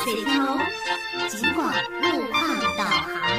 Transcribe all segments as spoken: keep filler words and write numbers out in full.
水天龙，尽管路况导航。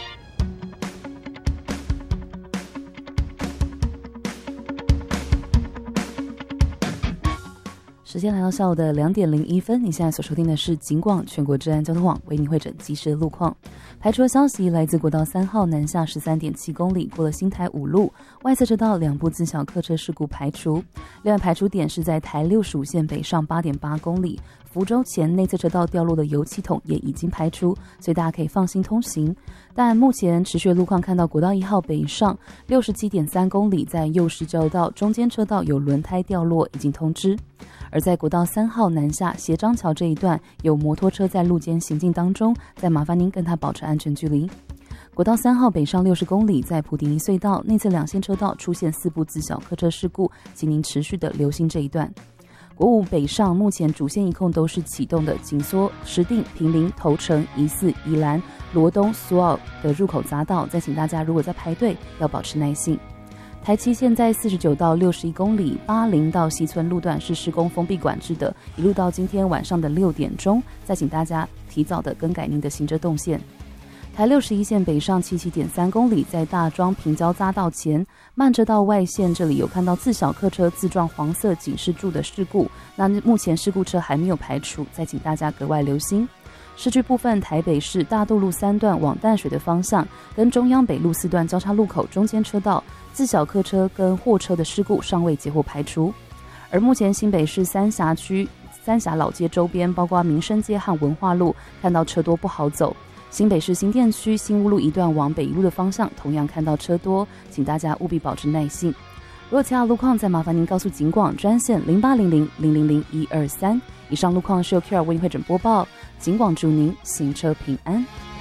时间来到下午的两点零一分，你现在所收听的是警广全国治安交通网为你汇整即时的路况。排除的消息来自国道三号南下 十三点七公里，过了新台五路，外侧车道两部自小客车事故排除。另外排除点是在台六十五线北上 八点八公里，福州前内侧车道掉落的油漆桶也已经排除，所以大家可以放心通行。但目前持续的路况看到国道一号北上 六十七点三公里，在右市交流道中间车道有轮胎掉落，已经通知。而在国道三号南下斜张桥这一段，有摩托车在路间行进当中，再麻烦您跟它保持安全距离。国道三号北上六十公里，在普顶一隧道内侧两线车道出现四部自小客车事故，请您持续的留心这一段。国五北上目前主线一控都是启动的，紧缩石碇、坪林、头城、宜四、宜兰、罗东、苏澳的入口匝道，再请大家如果在排队要保持耐性。台七线在四十九到六十一公里，八零到西村路段是施工封闭管制的，一路到今天晚上的六点钟，再请大家提早的更改您的行车动线。台六十一线北上 七十七点三公里，在大庄平交匝道前慢车道外线这里有看到自小客车自撞黄色警示柱的事故，那目前事故车还没有排除，再请大家格外留心。市区部分，台北市大渡路三段往淡水的方向跟中央北路四段交叉路口中间车道自小客车跟货车的事故尚未截获排除。而目前新北市三峡区三峡老街周边，包括民生街和文化路，看到车多不好走。新北市新店区新屋路一段往北一路的方向，同样看到车多，请大家务必保持耐性。如果其他路况，再麻烦您告诉警广专线零八零零零零零一二三。以上路况是由 Q R 为您会诊播报，警广祝您行车平安。